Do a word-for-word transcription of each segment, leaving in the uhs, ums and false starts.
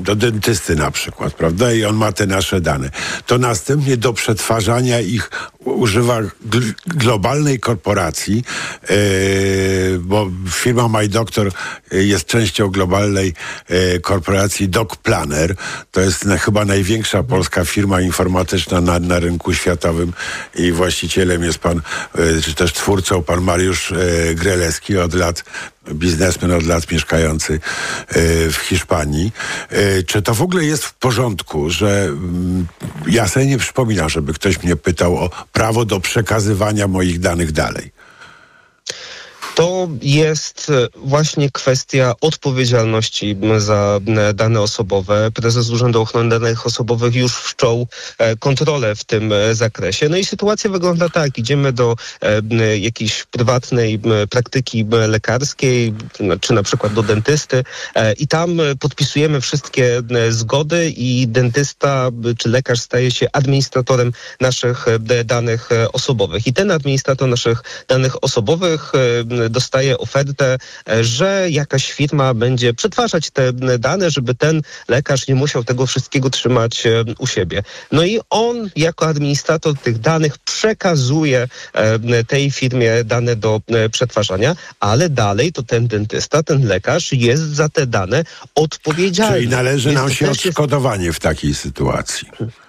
do dentysty na przykład, prawda? I on ma te nasze dane. To następnie do przetwarzania ich używa gl- globalnej korporacji, yy, bo firma MyDoctor jest częścią globalnej yy, korporacji DocPlanner. To jest na, chyba największa polska firma informatyczna na, na rynku światowym i właścicielem jest pan, yy, czy też twórcą pan Mariusz yy, Greleski, od lat biznesmen, od lat mieszkający yy, w Hiszpanii. Yy, czy to w ogóle jest w porządku, że yy, ja sobie nie przypominam, żeby ktoś mnie pytał o prawo do przekazywania moich danych dalej? To jest właśnie kwestia odpowiedzialności za dane osobowe. Prezes Urzędu Ochrony Danych Osobowych już wszczął kontrolę w tym zakresie. No i sytuacja wygląda tak. Idziemy do jakiejś prywatnej praktyki lekarskiej, czy na przykład do dentysty i tam podpisujemy wszystkie zgody i dentysta czy lekarz staje się administratorem naszych danych osobowych. I ten administrator naszych danych osobowych dostaje ofertę, że jakaś firma będzie przetwarzać te dane, żeby ten lekarz nie musiał tego wszystkiego trzymać u siebie. No i on jako administrator tych danych przekazuje tej firmie dane do przetwarzania, ale dalej to ten dentysta, ten lekarz jest za te dane odpowiedzialny. Czyli należy Więc nam się jest... odszkodowanie w takiej sytuacji.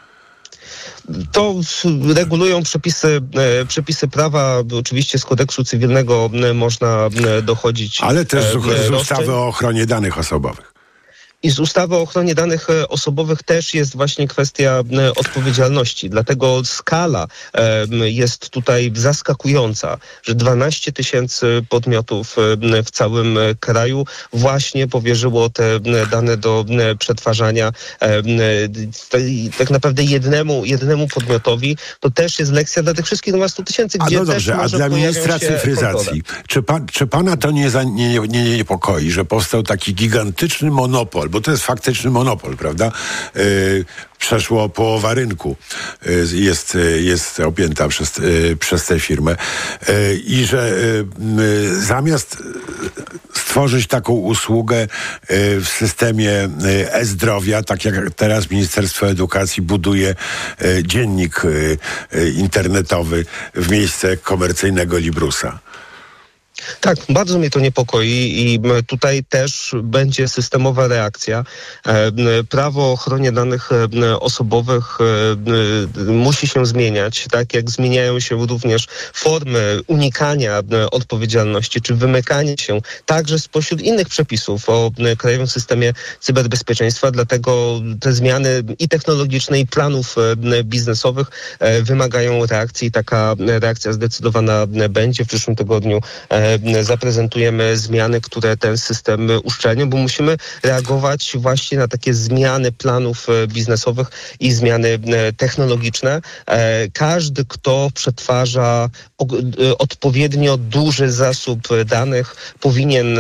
To regulują przepisy, przepisy prawa. Oczywiście z kodeksu cywilnego można dochodzić. Ale też z, z ustawy o ochronie danych osobowych. I z ustawy o ochronie danych osobowych też jest właśnie kwestia odpowiedzialności. Dlatego skala jest tutaj zaskakująca, że dwanaście tysięcy podmiotów w całym kraju właśnie powierzyło te dane do przetwarzania. Tak naprawdę jednemu, jednemu podmiotowi to też jest lekcja dla tych wszystkich dwustu tysięcy, gdzie a no dobrze, też a dla ministra cyfryzacji, czy, pan, czy pana to nie, za, nie, nie, nie niepokoi, że powstał taki gigantyczny monopol, bo to jest faktyczny monopol, prawda? Yy, przeszło połowa rynku yy, jest, yy, jest objęta przez, yy, przez tę firmę yy, i że yy, zamiast stworzyć taką usługę yy, w systemie yy, e-zdrowia, tak jak teraz Ministerstwo Edukacji buduje yy, dziennik yy, internetowy w miejsce komercyjnego Librusa. Tak, bardzo mnie to niepokoi i tutaj też będzie systemowa reakcja. Prawo o ochronie danych osobowych musi się zmieniać, tak jak zmieniają się również formy unikania odpowiedzialności czy wymykania się także spośród innych przepisów o krajowym systemie cyberbezpieczeństwa. Dlatego te zmiany i technologiczne, i planów biznesowych wymagają reakcji. Taka reakcja zdecydowana będzie w przyszłym tygodniu. Zaprezentujemy zmiany, które ten system uszczelnią, bo musimy reagować właśnie na takie zmiany planów biznesowych i zmiany technologiczne. Każdy, kto przetwarza odpowiednio duży zasób danych, powinien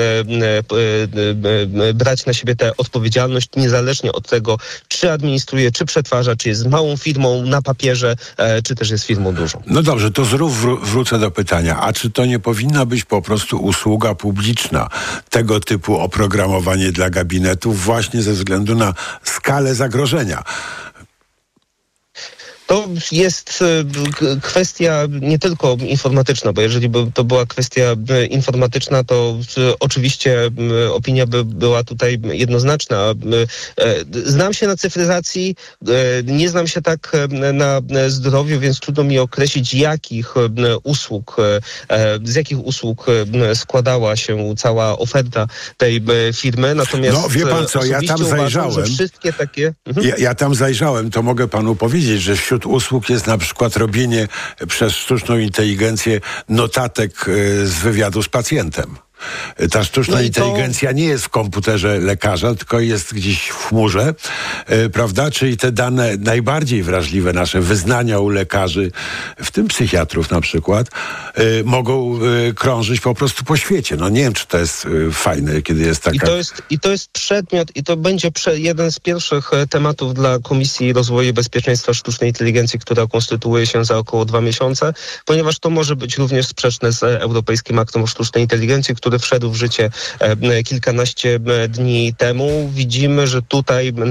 brać na siebie tę odpowiedzialność, niezależnie od tego, czy administruje, czy przetwarza, czy jest małą firmą na papierze, czy też jest firmą dużą. No dobrze, to znów wró- wrócę do pytania. A czy to nie powinna być po prostu usługa publiczna, tego typu oprogramowanie dla gabinetów właśnie ze względu na skalę zagrożenia? To jest kwestia nie tylko informatyczna, bo jeżeli by to była kwestia informatyczna, to oczywiście opinia by była tutaj jednoznaczna. Znam się na cyfryzacji, nie znam się tak na zdrowiu, więc trudno mi określić, jakich usług, z jakich usług składała się cała oferta tej firmy. Natomiast no wie pan co, ja tam zajrzałem. Uważam, że wszystkie takie... Mhm. Ja, ja tam zajrzałem, to mogę panu powiedzieć, że wśród usług jest na przykład robienie przez sztuczną inteligencję notatek z wywiadu z pacjentem. Ta sztuczna no inteligencja to... nie jest w komputerze lekarza, tylko jest gdzieś w chmurze e, prawda? Czyli te dane najbardziej wrażliwe, nasze wyznania u lekarzy, w tym psychiatrów na przykład, e, mogą e, krążyć po prostu po świecie. No nie wiem, czy to jest e, fajne, kiedy jest taka... I to jest, i to jest przedmiot, i to będzie prze, jeden z pierwszych e, tematów dla Komisji Rozwoju i Bezpieczeństwa Sztucznej Inteligencji, która konstytuuje się za około dwa miesiące, ponieważ to może być również sprzeczne z Europejskim Aktem o Sztucznej Inteligencji, który wszedł w życie e, kilkanaście dni temu. Widzimy, że tutaj